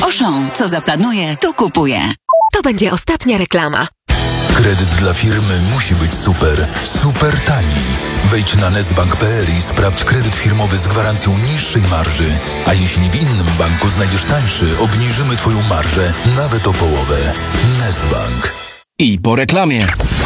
Auchan, co zaplanuje, to kupuje. To będzie ostatnia reklama. Kredyt dla firmy musi być super, super tani. Wejdź na nestbank.pl i sprawdź kredyt firmowy z gwarancją niższej marży. A jeśli w innym banku znajdziesz tańszy, obniżymy Twoją marżę nawet o połowę. Nestbank. I po reklamie.